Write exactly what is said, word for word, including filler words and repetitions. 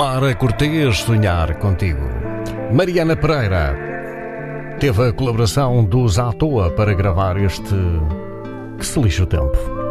Clara Cortês, Sonhar Contigo. Mariana Pereira teve a colaboração dos À Toa para gravar este Que se lixe o tempo.